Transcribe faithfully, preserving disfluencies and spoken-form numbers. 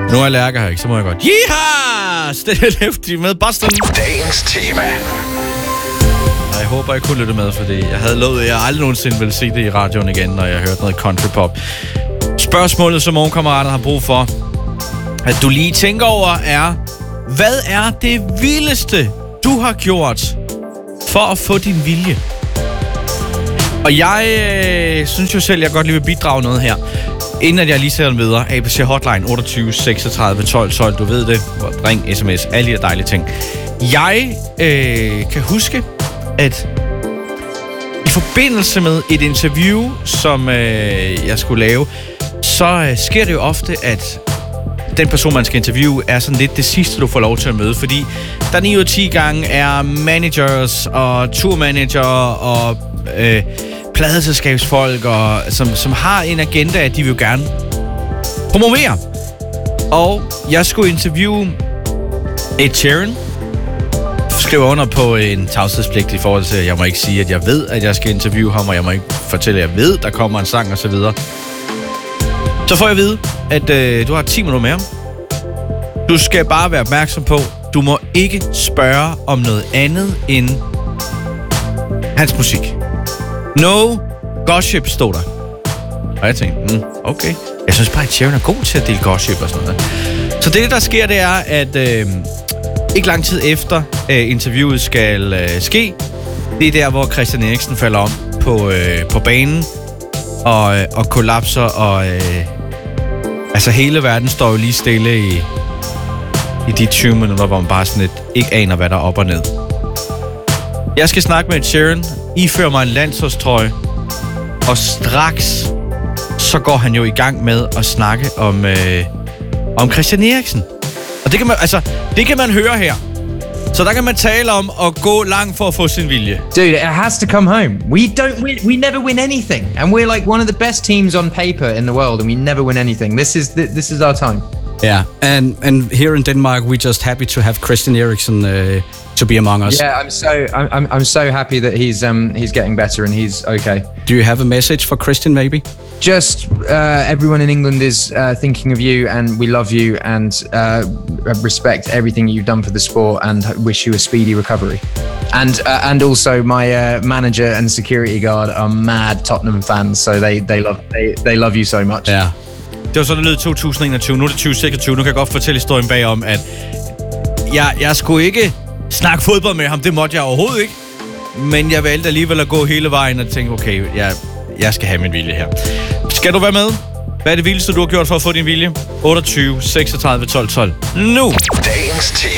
Nu er jeg lærker her, ikke? Så må jeg godt. Yeehaw! Stille Lefty med Boston. Dagens tema. Jeg håber, jeg kunne lytte med, fordi jeg havde lovet, at jeg aldrig nogensinde ville se det i radioen igen, når jeg hørte noget country pop. Spørgsmålet, som morgenkammeraterne har brug for, at du lige tænker over, er, hvad er det vildeste, du har gjort for at få din vilje? Og jeg øh, synes jo selv, jeg godt lige vil bidrage noget her. Inden at jeg lige sætter den videre, A B C Hotline otteogtyve seksogtredive tolv tolv, du ved det, ring, sms, alle de der dejlige ting. Jeg øh, kan huske, at i forbindelse med et interview, som øh, jeg skulle lave, så øh, sker det jo ofte, at den person, man skal interviewe, er sådan lidt det sidste, du får lov til at møde. Fordi der ni ud af ti gange er managers og tourmanager og øh, pladeselskabsfolk, og, som, som har en agenda, at de vil gerne promovere. Og jeg skulle interviewe Ed Sheeran. Skriver under på en tavshedspligt i forhold til, at jeg må ikke sige, at jeg ved, at jeg skal interviewe ham, og jeg må ikke fortælle, at jeg ved, der kommer en sang og så videre. Så får jeg at vide, at øh, du har ti minutter med ham. Du skal bare være opmærksom på, du må ikke spørge om noget andet end hans musik. No gossip, stod der. Og jeg tænkte, mm, okay. Jeg synes bare, at Sharon er god til at dele gossip og sådan noget. Så det, der sker, det er, at øh, ikke lang tid efter øh, interviewet skal øh, ske, det er der, hvor Christian Eriksen falder om på, øh, på banen og, øh, og kollapser, og øh, altså hele verden står jo lige stille i, i de tyve minutter, hvor man bare sådan lidt ikke aner, hvad der er op og ned. Jeg skal snakke med Ed Sheeran, ifører mig en landsholdstrøje, og straks så går han jo i gang med at snakke om, øh, om Christian Eriksen. Og det kan man, altså, det kan man høre her. Så der kan man tale om at gå langt for at få sin vilje. Dude, it has to come home. We don't win, we never win anything. And we're like one of the best teams on paper in the world, and we never win anything. This is this is our time. Yeah, and and here in Denmark, we're just happy to have Christian Eriksen uh, to be among us. Yeah, I'm so I'm I'm I'm so happy that he's um he's getting better and he's okay. Do you have a message for Christian, maybe? Just uh, everyone in England is uh, thinking of you, and we love you, and uh, respect everything you've done for the sport, and wish you a speedy recovery. And uh, and also my uh, manager and security guard are mad Tottenham fans, so they they love they they love you so much. Ja. Det var så, det lød to tusind enogtyve. Nu er det tyve seksogtyve. Nu kan jeg godt fortælle historien bagom, at jeg, jeg skulle ikke snakke fodbold med ham. Det måtte jeg overhovedet ikke. Men jeg valgte alligevel at gå hele vejen og tænke, okay, jeg, jeg skal have min vilje her. Skal du være med? Hvad er det vildeste, du har gjort for at få din vilje? otteogtyve seksogtredive tolv tolv. Nu! Dagens tema.